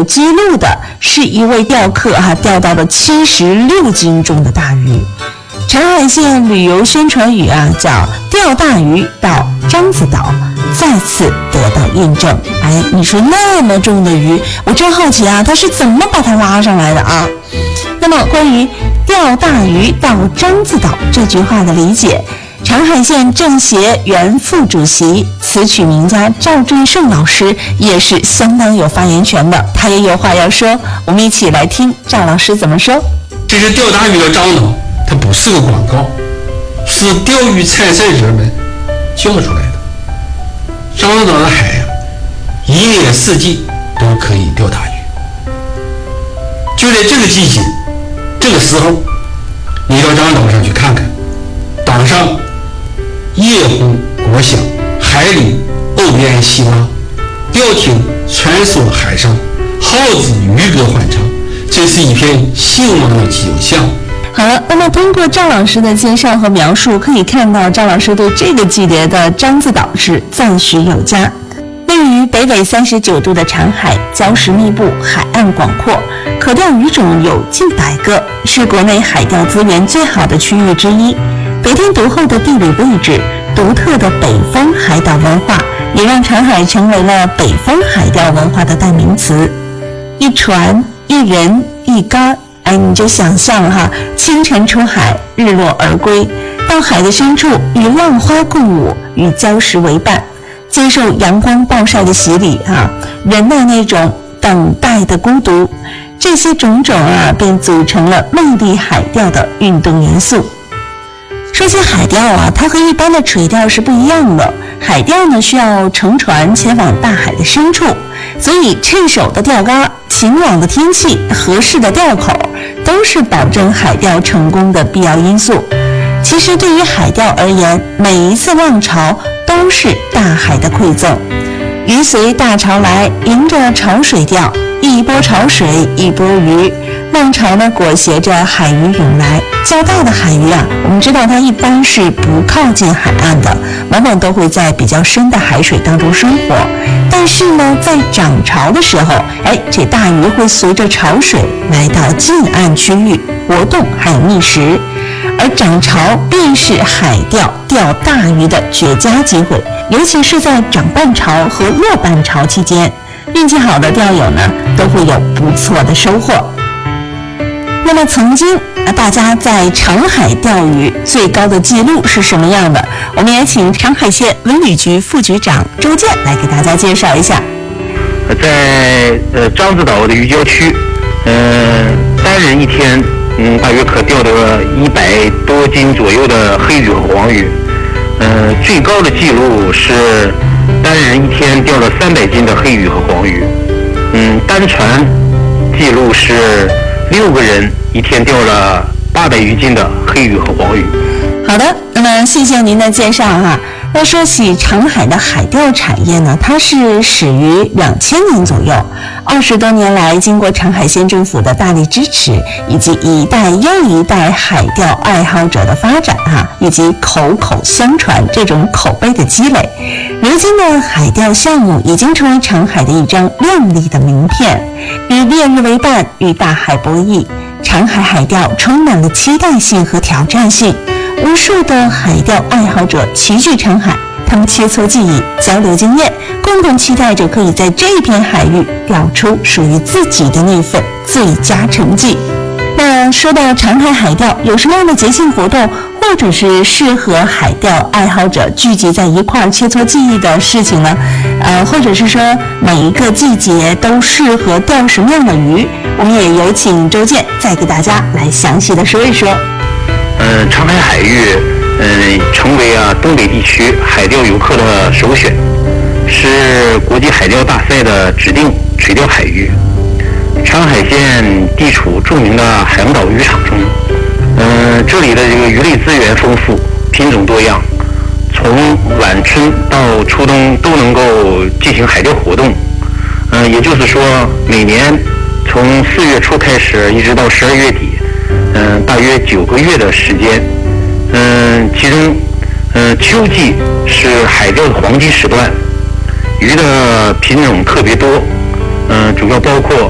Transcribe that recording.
有记录的是一位钓客钓到了76斤重的大鱼。长海县旅游宣传语叫钓大鱼到獐子岛，再次得到印证。你说那么重的鱼，我真好奇他是怎么把它拉上来的啊？那么关于钓大鱼到獐子岛这句话的理解，长海县政协原副主席词曲名家赵振胜老师也是相当有发言权的，他也有话要说，我们一起来听赵老师怎么说。 这是钓大鱼的獐岛，它不是个广告，是钓鱼参赛者们叫出来的。獐子岛的海一年四季都可以钓大鱼，就在这个季节这个时候，你到獐岛上去看看，岛上夜壶国响，海里鸥雁戏蛙，钓艇穿梭海上，号子渔歌欢唱，这是一片兴旺的景象。 好了，那么通过赵老师的介绍和描述，可以看到赵老师对这个季节的獐子岛是赞许有加。位于北纬39度的长海，礁石密布，海岸广阔，可钓鱼种有近100个，是国内海钓资源最好的区域之一。得天独厚的地理位置，独特的北方海岛文化，也让长海成为了北方海钓文化的代名词。一船一人一竿，你就想象清晨出海，日落而归，到海的深处与浪花共舞，与礁石为伴，接受阳光暴晒的洗礼忍耐那种等待的孤独，这些种种便组成了魅力海钓的运动元素。说起海钓它和一般的垂钓是不一样的。海钓呢需要乘船前往大海的深处，所以趁手的钓竿、晴朗的天气、合适的钓口都是保证海钓成功的必要因素。其实对于海钓而言，每一次浪潮都是大海的馈赠。鱼随大潮来，迎着潮水钓，一波潮水一波鱼，浪潮呢裹挟着海鱼涌来。较大的海鱼我们知道它一般是不靠近海岸的，往往都会在比较深的海水当中生活。但是呢，在涨潮的时候，这大鱼会随着潮水来到近岸区域活动还有觅食，而涨潮便是海钓钓大鱼的绝佳机会，尤其是在涨半潮和落半潮期间，运气好的钓友呢都会有不错的收获。那么曾经大家在长海钓鱼最高的记录是什么样的？我们也请长海县文旅局副局长周建来给大家介绍一下。 在獐子岛的渔礁区，单人一天大约可钓到100多斤左右的黑鱼和黄鱼。最高的记录是单人一天钓了300斤的黑鱼和黄鱼。单船记录是6个人一天钓了800余斤的黑鱼和黄鱼。 好的，那么谢谢您的介绍那说起长海的海钓产业呢，它是始于2000年左右，20多年来，经过长海县政府的大力支持，以及一代又一代海钓爱好者的发展以及口口相传这种口碑的积累，如今的海钓项目已经成为长海的一张亮丽的名片。与烈日为伴，与大海博弈，长海海钓充满了期待性和挑战性。无数的海钓爱好者齐聚长海，他们切磋技艺，交流经验，共同期待着可以在这片海域钓出属于自己的那份最佳成绩。那说到长海海钓，有什么样的节庆活动，或者是适合海钓爱好者聚集在一块切磋技艺的事情呢？或者是说每一个季节都适合钓什么样的鱼？我们也有请周建再给大家来详细的说一说。 长海海域成为东北地区海钓游客的首选，是国际海钓大赛的指定垂钓海域。长海县地处著名的海洋岛渔场中，这里的这个鱼类资源丰富，品种多样，从晚春到初冬都能够进行海钓活动。也就是说，每年从4月初开始，一直到12月底，大约9个月的时间。其中，秋季是海钓的黄金时段，鱼的品种特别多，主要包括